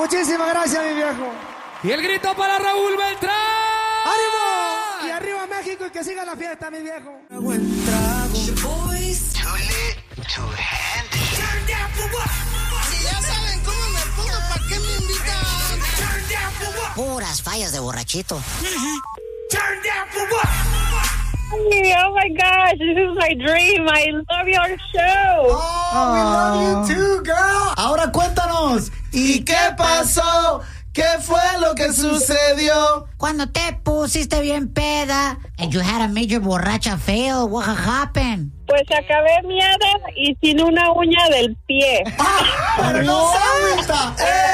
Muchísimas gracias, mi viejo. Y el grito para Raúl Beltrán. ¡Ánimo! Y arriba México y que siga la fiesta, mi viejo. Buen trago. Si ya saben cómo me pongo, ¿para qué me invitan? Puras fallas de borrachito. Oh my gosh, this is my dream. I love your show. Oh, we love you too, girl. Ahora cuéntanos. ¿Y qué pasó? ¿Qué fue lo que sucedió? Cuando te pusiste bien peda and you had a major borracha fail, what happened? Pues acabé miada y sin una uña del pie. Pero no se agüita.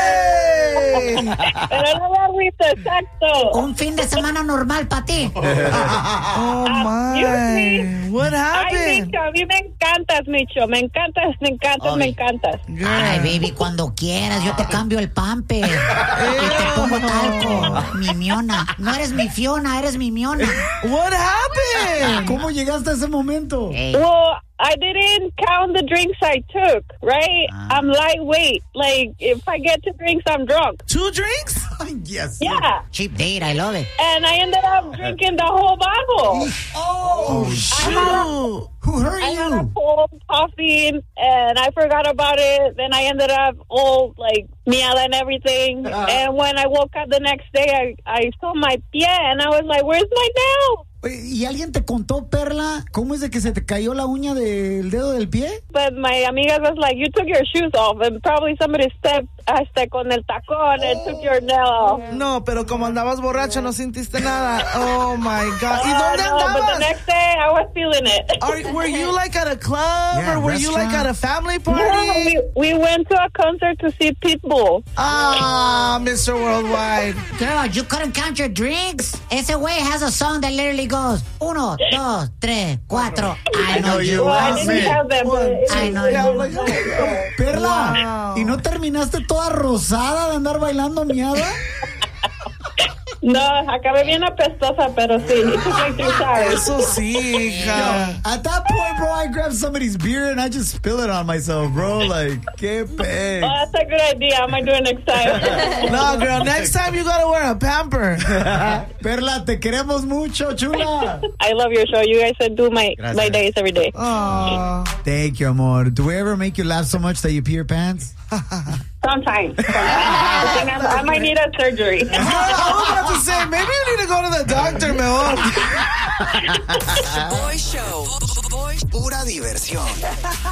Pero no me agüito, exacto. Un fin de semana normal para ti. Oh my. What Ay, happened? Micho, a mí me encantas, Micho. Me encantas. Girl. Ay, baby, cuando quieras, yo te cambio el pamper. Y te pongo talco. Mi Miona. No eres mi Fiona, eres mi Miona. What happened? ¿Cómo llegaste a ese momento? Hey. Well, I didn't count the drinks I took, right? I'm lightweight. Like, if I get 2 drinks, I'm drunk. 2 drinks? Yes. Yeah. Cheap date, I love it. And I ended up drinking the whole bottle. Oh, Shoot. who hurt I had a you? cold coffee and I forgot about it. Then I ended up all like miada and everything. And when I woke up the next day, I saw my pie and I was like, where's my nail? Oye, ¿y alguien te contó, Perla, cómo es de que se te cayó la uña del dedo del pie? But my amiga was like, you took your shoes off and probably somebody stepped hasta con el tacón and took your nail off. No, pero como andabas borracha no sintiste nada. Oh my God. ¿Y dónde No, but the andabas? next day I was feeling it. Were you like at a club Yeah, or were you like restaurant. at a family No, party? we went to a concert to see Pitbull. Ah, Mr. Worldwide. Girl, you couldn't count your drinks? Ese way has a song that literally goes 1, 2, 3, 4. I know you Well, I want didn't me. have them. I know you. Perla, Wow. ¿y no terminaste toda rosada de andar bailando miada? No, acabé bien apestosa, pero sí. It took like 3 hours. Eso sí, hija. At that point, bro, I grab somebody's beer and I just spill it on myself, bro. Like, qué peg. Oh, that's a good idea. I might do it next time. No, girl, next time you gotta wear a pamper. Perla, te queremos mucho, chula. I love your show. You guys do my Gracias. days every day. Oh. Thank you, amor. Do we ever make you laugh so much that you pee your pants? Sometimes. I might need a surgery. I was about to say, maybe you need to go to the doctor, mejor. Boy Show. Pura diversión.